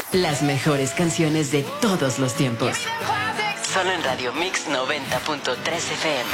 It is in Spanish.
Las mejores canciones de todos los tiempos. Solo en Radio Mix 90.3 FM.